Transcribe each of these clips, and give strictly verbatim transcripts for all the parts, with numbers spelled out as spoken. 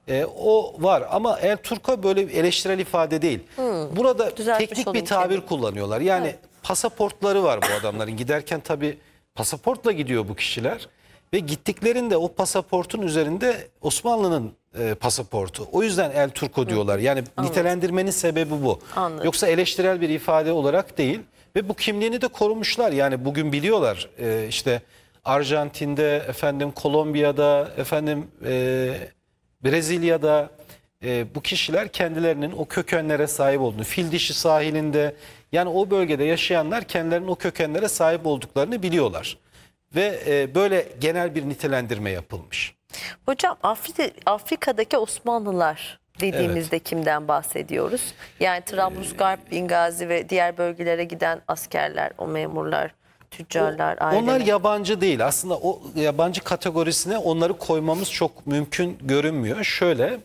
E, o var ama El Turco böyle bir eleştirel ifade değil. Hmm. Burada Düzeltmiş teknik bir olayım tabir kendimi. kullanıyorlar. Yani Evet. pasaportları var bu adamların. Giderken tabii pasaportla gidiyor bu kişiler. Ve gittiklerinde o pasaportun üzerinde Osmanlı'nın e, pasaportu. O yüzden El Turco diyorlar. Yani Anladım. nitelendirmenin sebebi bu. Anladım. Yoksa eleştirel bir ifade olarak değil. Ve bu kimliğini de korumuşlar. Yani bugün biliyorlar e, işte Arjantin'de, efendim Kolombiya'da, efendim e, Brezilya'da e, bu kişiler kendilerinin o kökenlere sahip olduğunu, Fil Dişi sahilinde yani o bölgede yaşayanlar kendilerinin o kökenlere sahip olduklarını biliyorlar. Ve e, böyle genel bir nitelendirme yapılmış. Hocam Afrika, Afrika'daki Osmanlılar dediğimizde kimden bahsediyoruz? Yani Trablusgarp, Bingazi ve diğer bölgelere giden askerler, o memurlar, tüccarlar, aileler. Onlar yabancı değil. Aslında o yabancı kategorisine onları koymamız çok mümkün görünmüyor. Şöyle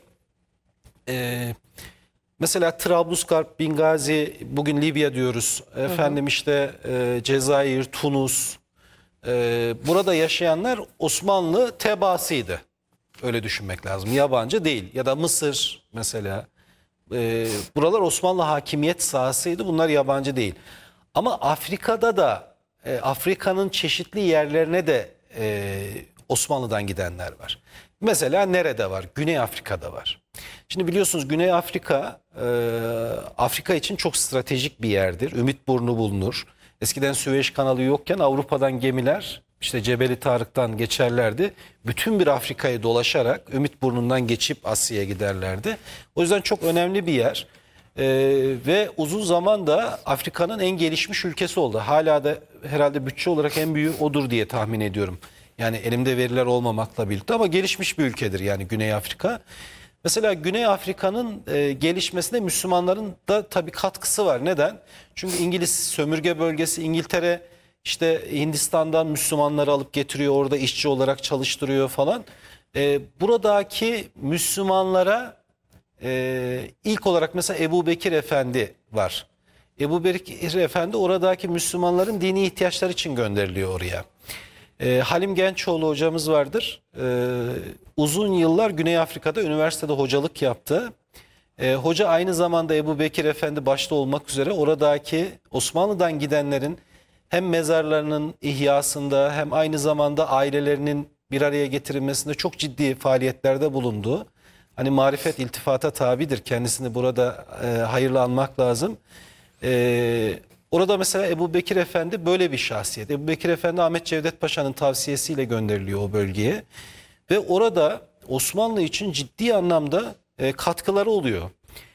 e, mesela Trablusgarp, Bingazi, bugün Libya diyoruz. Efendim işte e, Cezayir, Tunus. E, burada yaşayanlar Osmanlı tebaasıydı. Öyle düşünmek lazım. Yabancı değil. Ya da Mısır mesela. E, buralar Osmanlı hakimiyet sahasıydı. Bunlar yabancı değil. Ama Afrika'da da e, Afrika'nın çeşitli yerlerine de e, Osmanlı'dan gidenler var. Mesela nerede var? Güney Afrika'da var. Şimdi biliyorsunuz Güney Afrika e, Afrika için çok stratejik bir yerdir. Ümitburnu bulunur. Eskiden Süveyş kanalı yokken Avrupa'dan gemiler işte Cebeli Tarık'tan geçerlerdi. Bütün bir Afrika'yı dolaşarak Ümitburnu'ndan geçip Asya'ya giderlerdi. O yüzden çok önemli bir yer. Ee, ve uzun zaman da Afrika'nın en gelişmiş ülkesi oldu. Hala da herhalde bütçe olarak en büyüğü odur diye tahmin ediyorum. Yani elimde veriler olmamakla birlikte ama gelişmiş bir ülkedir yani Güney Afrika. Mesela Güney Afrika'nın e, gelişmesine Müslümanların da tabii katkısı var. Neden? Çünkü İngiliz sömürge bölgesi, İngiltere işte Hindistan'dan Müslümanları alıp getiriyor, orada işçi olarak çalıştırıyor falan. E, buradaki Müslümanlara Ee, ilk olarak mesela Ebu Bekir Efendi var. Ebu Bekir Efendi oradaki Müslümanların dini ihtiyaçları için gönderiliyor oraya. Ee, Halim Gençoğlu hocamız vardır. Ee, uzun yıllar Güney Afrika'da üniversitede hocalık yaptı. Ee, hoca aynı zamanda Ebu Bekir Efendi başta olmak üzere oradaki Osmanlı'dan gidenlerin hem mezarlarının ihyasında hem aynı zamanda ailelerinin bir araya getirilmesinde çok ciddi faaliyetlerde bulundu. Hani marifet iltifata tabidir. Kendisini burada e, hayırlı anmak lazım. E, orada mesela Ebu Bekir Efendi böyle bir şahsiyet. Ebu Bekir Efendi Ahmet Cevdet Paşa'nın tavsiyesiyle gönderiliyor o bölgeye. Ve orada Osmanlı için ciddi anlamda e, katkıları oluyor.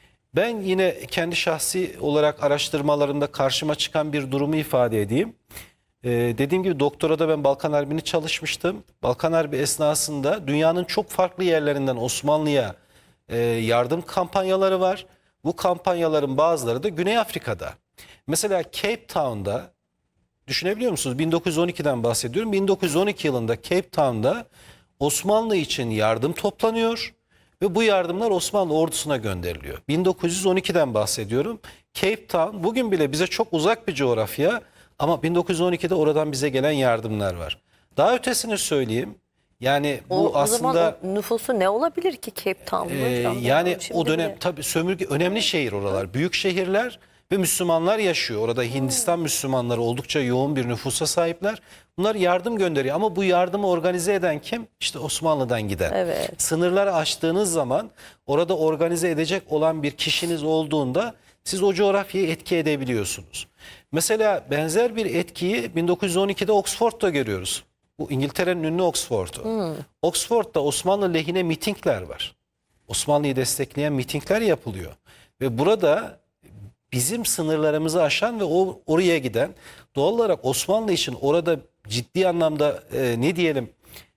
Ben yine kendi şahsi olarak araştırmalarımda karşıma çıkan bir durumu ifade edeyim. Ee, dediğim gibi doktorada ben Balkan Harbi'ni çalışmıştım. Balkan Harbi esnasında dünyanın çok farklı yerlerinden Osmanlı'ya e, yardım kampanyaları var. Bu kampanyaların bazıları da Güney Afrika'da. Mesela Cape Town'da düşünebiliyor musunuz? bin dokuz yüz on ikiden bahsediyorum. bin dokuz yüz on iki yılında Cape Town'da Osmanlı için yardım toplanıyor ve bu yardımlar Osmanlı ordusuna gönderiliyor. bin dokuz yüz on ikiden bahsediyorum. Cape Town bugün bile bize çok uzak bir coğrafya ama bin dokuz yüz on ikide oradan bize gelen yardımlar var. Daha ötesini söyleyeyim. Yani bu o, o aslında zaman o nüfusu ne olabilir ki Cape Town'da? e, hocam? yani Şimdi o dönem bile- tabii sömürge önemli şehir oralar. Büyük şehirler ve Müslümanlar yaşıyor. Orada Hindistan Müslümanları oldukça yoğun bir nüfusa sahipler. Bunlar yardım gönderiyor ama bu yardımı organize eden kim? İşte Osmanlı'dan giden. Evet. Sınırları aştığınız zaman orada organize edecek olan bir kişiniz olduğunda siz o coğrafyayı etki edebiliyorsunuz. Mesela benzer bir etkiyi bin dokuz yüz on ikide Oxford'da görüyoruz. Bu İngiltere'nin ünlü Oxford'u. Hmm. Oxford'da Osmanlı lehine mitingler var. Osmanlı'yı destekleyen mitingler yapılıyor. Ve burada bizim sınırlarımızı aşan ve o oraya giden doğal olarak Osmanlı için orada ciddi anlamda e, ne diyelim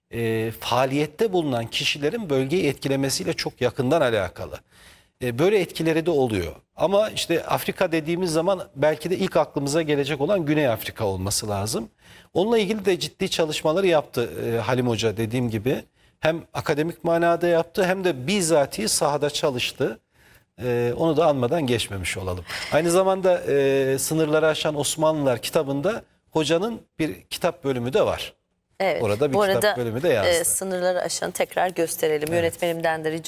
e, faaliyette bulunan kişilerin bölgeyi etkilemesiyle çok yakından alakalı. E, böyle etkileri de oluyor. Ama işte Afrika dediğimiz zaman belki de ilk aklımıza gelecek olan Güney Afrika olması lazım. Onunla ilgili de ciddi çalışmaları yaptı e, Halim Hoca dediğim gibi. Hem akademik manada yaptı hem de bizatihi sahada çalıştı. Ee, onu da anmadan geçmemiş olalım. Aynı zamanda e, Sınırları Aşan Osmanlılar kitabında hocanın bir kitap bölümü de var. Evet. Orada bir Bu kitap arada bölümü de yazdı. e, sınırları aşan tekrar gösterelim. Evet. Yönetmenimden de rica